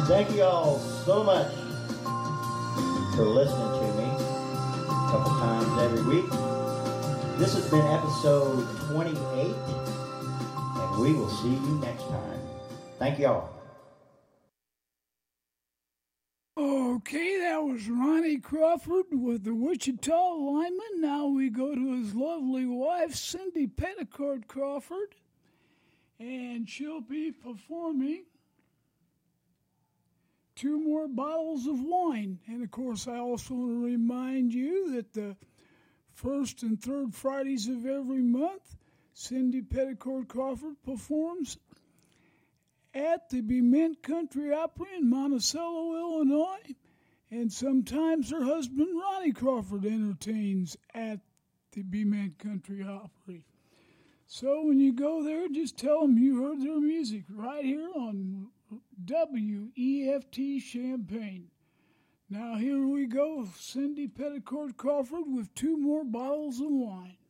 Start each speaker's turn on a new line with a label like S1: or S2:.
S1: Thank you all so much for listening to me a couple times every week. This has been episode 28, and we will see you next time. Thank you all.
S2: Okay, that was Ronnie Crawford with the Wichita Lineman. Now we go to his lovely wife, Cindy Petticord Crawford, and she'll be performing two more bottles of wine. And, of course, I also want to remind you that the first and third Fridays of every month, Cindy Petticord Crawford performs at the Bement Country Opry in Monticello, Illinois. And sometimes her husband, Ronnie Crawford, entertains at the Bement Country Opry. So when you go there, just tell them you heard their music right here on WEFT Champaign. Now here we go, Cindy Petticord Crawford with two more bottles of wine.